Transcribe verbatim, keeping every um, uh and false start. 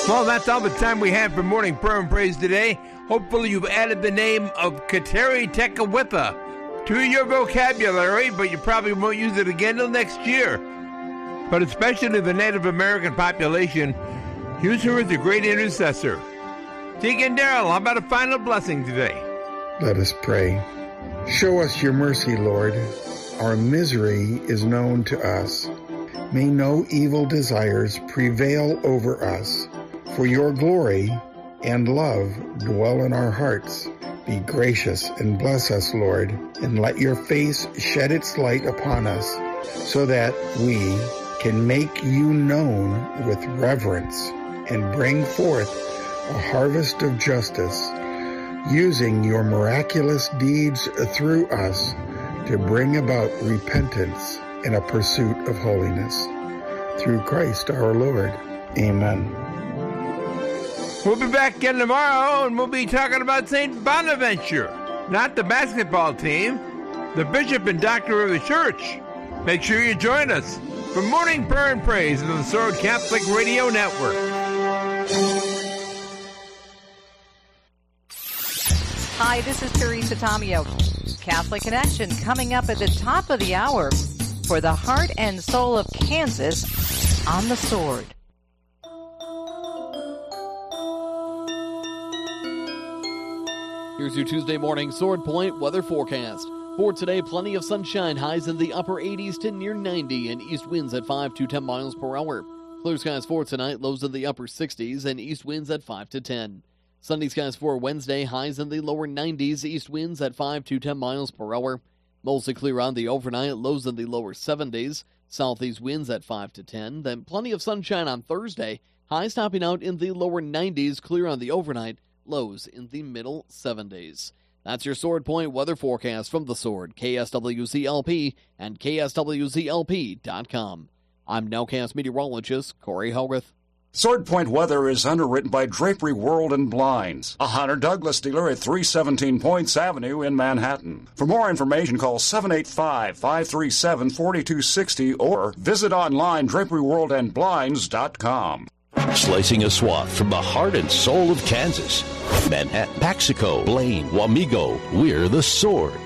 Well, that's all the time we have for Morning Prayer and Praise today. Hopefully you've added the name of Kateri Tekakwitha to your vocabulary, but you probably won't use it again till next year. But especially the Native American population, use her as a great intercessor. Deacon Darrell, how about a final blessing today? Let us pray. Show us your mercy, Lord. Our misery is known to us. May no evil desires prevail over us. For your glory and love dwell in our hearts. Be gracious and bless us, Lord, and let your face shed its light upon us, so that we can make you known with reverence and bring forth a harvest of justice, using your miraculous deeds through us to bring about repentance and a pursuit of holiness. Through Christ our Lord. Amen. We'll be back again tomorrow, and we'll be talking about Saint Bonaventure, not the basketball team, the bishop and doctor of the church. Make sure you join us for Morning Prayer and Praise on the Sword Catholic Radio Network. Hi, this is Teresa Tomeo. Catholic Connection coming up at the top of the hour for the heart and soul of Kansas on the Sword. Here's your Tuesday morning Sword Point weather forecast. For today, plenty of sunshine, highs in the upper eighties to near ninety, and east winds at five to ten miles per hour. Clear skies for tonight, lows in the upper sixties, and east winds at five to ten. Sunny skies for Wednesday, highs in the lower nineties, east winds at five to ten miles per hour. Mostly clear on the overnight, lows in the lower seventies, southeast winds at five to ten. Then plenty of sunshine on Thursday, highs topping out in the lower nineties, clear on the overnight, lows in the middle seventies. That's your Sword Point weather forecast from the Sword, K S W Z L P, and K S W Z L P dot com. I'm Nowcast meteorologist Corey Hogarth. Sword Point weather is underwritten by Drapery World and Blinds, a Hunter Douglas dealer at three seventeen Points Avenue in Manhattan. For more information, call seven eight five, five three seven, four two six zero or visit online drapery world and blinds dot com. Slicing a swath from the heart and soul of Kansas. Manhattan, Paxico, Blaine, Wamego, we're the Sword.